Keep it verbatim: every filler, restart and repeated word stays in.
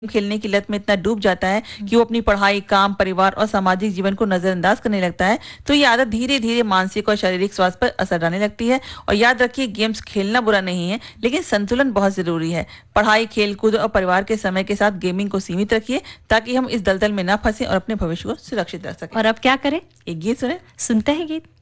खेलने की लत में इतना डूब जाता है कि वो अपनी पढ़ाई, काम, परिवार और सामाजिक जीवन को नजरअंदाज करने लगता है, तो ये आदत धीरे धीरे मानसिक और शारीरिक स्वास्थ्य पर असर डालने लगती है। और याद रखिए, गेम्स खेलना बुरा नहीं है, लेकिन संतुलन बहुत जरूरी है। पढ़ाई, खेलकूद और परिवार के समय के साथ गेमिंग को सीमित रखिए, ताकि हम इस दलदल में ना फंसे और अपने भविष्य को सुरक्षित रख सकें। और अब क्या करें? एक गीत सुने। सुनते हैं गीत।